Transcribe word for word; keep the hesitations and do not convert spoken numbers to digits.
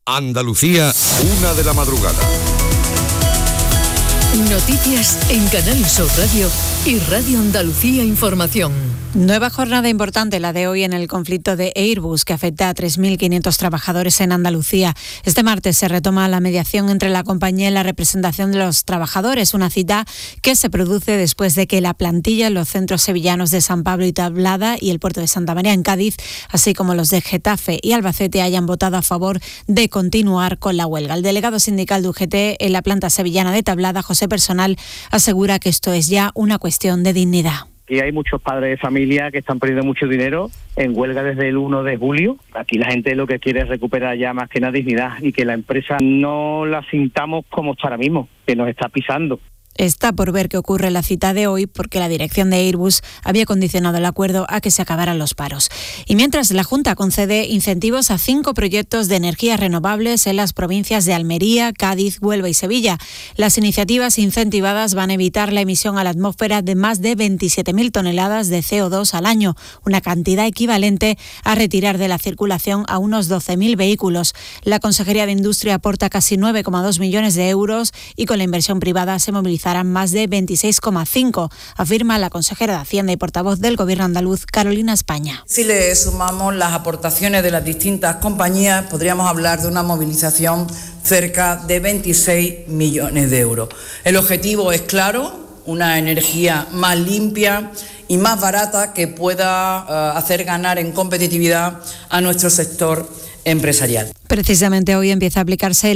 Andalucía, una de la madrugada. Noticias en Canal Sur Radio y Radio Andalucía Información. Nueva jornada importante la de hoy en el conflicto de Airbus, que afecta a tres mil quinientos trabajadores en Andalucía. Este martes se retoma la mediación entre la compañía y la representación de los trabajadores, una cita que se produce después de que la plantilla en los centros sevillanos de San Pablo y Tablada y el puerto de Santa María en Cádiz, así como los de Getafe y Albacete, hayan votado a favor de continuar con la huelga. El delegado sindical de U G T en la planta sevillana de Tablada, José Personal, asegura que esto es ya una cuestión de dignidad. Aquí hay muchos padres de familia que están perdiendo mucho dinero en huelga desde el uno de julio. Aquí la gente lo que quiere es recuperar ya más que nada dignidad y que la empresa no la sintamos como está ahora mismo, que nos está pisando. Está por ver qué ocurre en la cita de hoy, porque la dirección de Airbus había condicionado el acuerdo a que se acabaran los paros. Y mientras, la Junta concede incentivos a cinco proyectos de energías renovables en las provincias de Almería, Cádiz, Huelva y Sevilla. Las iniciativas incentivadas van a evitar la emisión a la atmósfera de más de veintisiete mil toneladas de C O dos al año, una cantidad equivalente a retirar de la circulación a unos doce mil vehículos. La Consejería de Industria aporta casi nueve coma dos millones de euros y con la inversión privada se movilizarán más de veintiséis coma cinco, afirma la consejera de Hacienda y portavoz del Gobierno andaluz, Carolina España. Si le sumamos las aportaciones de las distintas compañías, podríamos hablar de una movilización cerca de veintiséis millones de euros. El objetivo es claro, una energía más limpia y más barata que pueda uh, hacer ganar en competitividad a nuestro sector empresarial. Precisamente hoy empieza a aplicarse